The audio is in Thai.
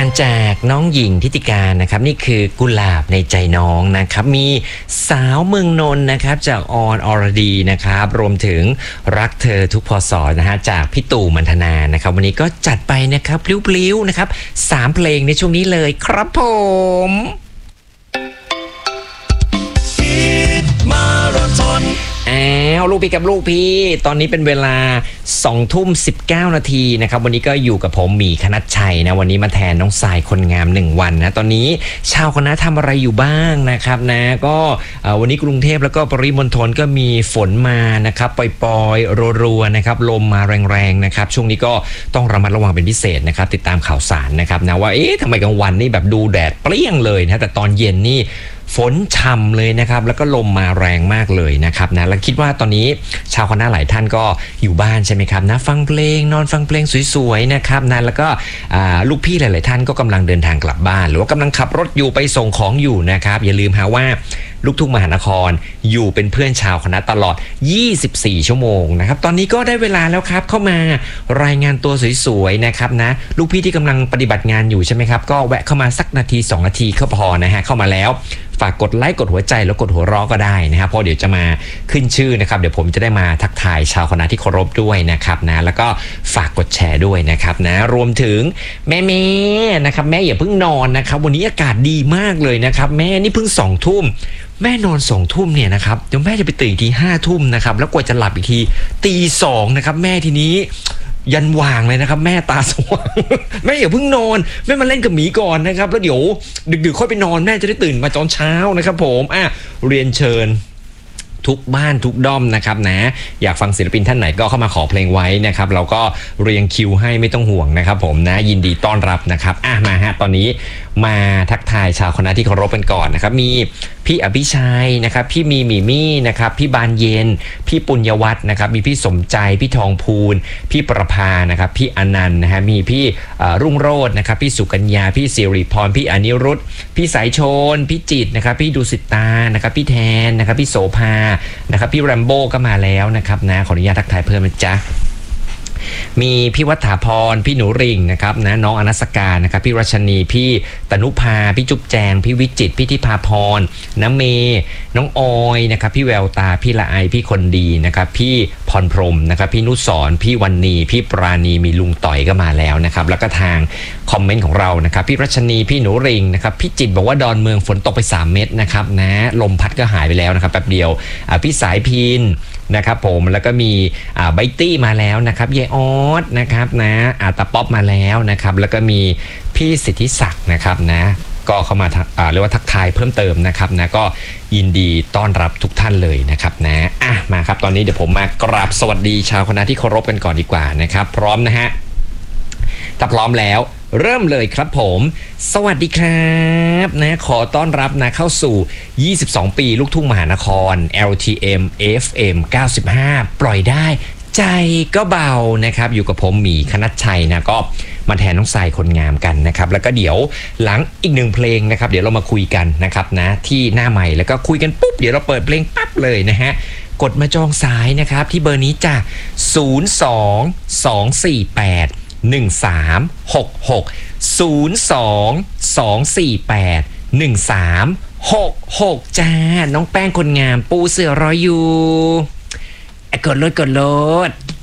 จากน้องหญิงทิติการนะครับนี่คือกุหลาบในใจน้องนะครับมีสาวเมืองนนท์นะครับจากออนอรดีนะครับรวมถึงรักเธอทุกพศนะฮะจากพี่ตู่มันธนานะครับวันนี้ก็จัดไปนะครับพลิ้วๆนะครับ3เพลงในช่วงนี้เลยครับผมลูกพี่กับลูกพี่ตอนนี้เป็นเวลา 20:19 นาทีนะครับวันนี้ก็อยู่กับผมหมีคณัชชัยนะวันนี้มาแทนน้องสายคนงาม1วันนะตอนนี้ชาวคณะทำอะไรอยู่บ้างนะครับนะก็วันนี้กรุงเทพแล้วก็ปริมณฑลก็มีฝนมานะครับปล่อยๆรัวๆนะครับลมมาแรงๆนะครับช่วงนี้ก็ต้องระมัดระวังเป็นพิเศษนะครับติดตามข่าวสารนะครับนะว่าทำไมกลางวันนี่แบบดูแดดเปรี้ยงเลยนะแต่ตอนเย็นนี่ฝนฉ่ำเลยนะครับแล้วก็ลมมาแรงมากเลยนะครับนะแล้วคิดว่าตอนนี้ชาวคณะหลายท่านก็อยู่บ้านใช่ไหมครับนะฟังเพลงนอนฟังเพลงสวยๆนะครับนะแล้วก็ลูกพี่หลายๆท่านก็กำลังเดินทางกลับบ้านหรือว่ากำลังขับรถอยู่ไปส่งของอยู่นะครับอย่าลืมหาว่าลูกทุ่งมหานครอยู่เป็นเพื่อนชาวคณะตลอด24ชั่วโมงนะครับตอนนี้ก็ได้เวลาแล้วครับเข้ามารายงานตัวสวยๆนะครับนะลูกพี่ที่กำลังปฏิบัติงานอยู่ใช่ไหมครับก็แวะเข้ามาสักนาที2นาทีก็พอนะฮะเข้ามาแล้วฝากกดไลค์กดหัวใจแล้วกดหัวเราะก็ได้นะครับเพราะเดี๋ยวจะมาขึ้นชื่อนะครับเดี๋ยวผมจะได้มาทักทายชาวคณะที่เคารพด้วยนะครับนะแล้วก็ฝากกดแชร์ด้วยนะครับนะรวมถึงแม่นะครับแม่อย่าเพิ่งนอนนะครับวันนี้อากาศดีมากเลยนะครับแม่นี่เพิ่ง2 ทุ่มแม่นอน2 ทุ่มเนี่ยนะครับเดี๋ยวแม่จะไปตื่นที5 ทุ่มนะครับแล้วกว่าจะหลับอีกทีตี2นะครับแม่ทีนี้ยันว่างเลยนะครับแม่ตาสว่างแม่อย่าเพิ่งนอนแม่มาเล่นกับหมีก่อนนะครับแล้วเดี๋ยวดึกๆค่อยไปนอนแม่จะได้ตื่นมาตอนเช้านะครับผมเรียนเชิญทุกบ้านทุกด้อมนะครับนะอยากฟังศิลปินท่านไหนก็เข้ามาขอเพลงไว้นะครับเราก็เรียงคิวให้ไม่ต้องห่วงนะครับผมนะยินดีต้อนรับนะครับมาฮะตอนนี้มาทักทายชาวคณะที่เคารพกันก่อนนะครับมีพี่อภิชัยนะครับพี่มีหมี่นะครับพี่บานเย็นพี่ปุญญวัฒน์นะครับมีพี่สมใจพี่ทองพูนพี่ประภานะครับพี่อนันต์นะฮะมีพี่รุ่งโรจน์นะครับพี่สุกัญญาพี่สิริพรพี่อนิรุตพี่สายชนพี่จิตนะครับพี่ดุสิตานะครับพี่แทนนะครับพี่โสภานะครับพี่แรมโบ้ก็มาแล้วนะครับนะขออนุญาตทักทายเพิ่มนะจ๊ะมีพี่วัฒาพรพี่หนูริ่งนะครับนะน้องอนัสการนะครับพี่รัชนีพี่ตนุภาพี่จุ๊บแจงพี่วิจิตรพี่ทิพาพรน้ำเมน้องออยนะครับพี่แววตาพี่ละไอพี่คนดีนะครับพี่พรพรหมนะครับพี่นุสรพี่วันนีพี่ปราณีมีลุงต่อยก็มาแล้วนะครับแล้วก็ทางคอมเมนต์ของเรานะครับพี่รัชนีพี่หนูริ่งนะครับพี่จิตบอกว่าดอนเมืองฝนตกไป3 เม็ดนะครับนะลมพัดก็หายไปแล้วนะครับแป๊บเดียวพี่สายพินนะครับผมแล้วก็มีไบตี้มาแล้วนะครับเยออสนะครับนะตาป๊อปมาแล้วนะครับแล้วก็มีพี่สิทธิศักดิ์นะครับนะก็เข้ามาเรียกว่าทักทายเพิ่มเติมนะครับนะก็ยินดีต้อนรับทุกท่านเลยนะครับนะมาครับตอนนี้เดี๋ยวผมมากราบสวัสดีชาวคณะที่เคารพกันก่อนดีกว่านะครับพร้อมนะฮะถ้าพร้อมแล้วเริ่มเลยครับผมสวัสดีครับนะขอต้อนรับนะเข้าสู่22ปีลูกทุ่งมหานคร LTM FM 95ปล่อยได้ใจก็เบานะครับอยู่กับผมหมีคณัชชัยนะก็มาแทนน้องสายคนงามกันนะครับแล้วก็เดี๋ยวหลังอีก1เพลงนะครับเดี๋ยวเรามาคุยกันนะครับนะที่หน้าใหม่แล้วก็คุยกันปุ๊บเดี๋ยวเราเปิดเพลงปั๊บเลยนะฮะกดมาจองสายนะครับที่เบอร์นี้จ้ะ022481366 022481366จ้าน้องแป้งคนงามปูเสือรออยู่กดโลด